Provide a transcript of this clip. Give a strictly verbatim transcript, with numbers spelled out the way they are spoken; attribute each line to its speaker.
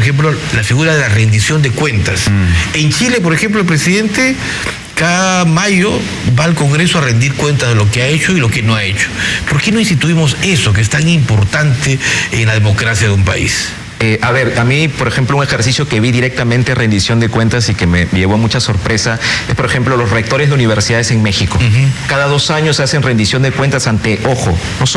Speaker 1: ejemplo, la figura de la rendición de cuentas. Mm. En Chile, por ejemplo, el presidente cada mayo va al Congreso a rendir cuentas de lo que ha hecho y lo que no ha hecho. ¿Por qué no instituimos eso, que es tan importante en la democracia de un país?
Speaker 2: Eh, a ver, a mí, por ejemplo, un ejercicio que vi directamente rendición de cuentas y que me llevó a mucha sorpresa es, por ejemplo, los rectores de universidades en México. Uh-huh. Cada dos años hacen rendición de cuentas ante, ojo, no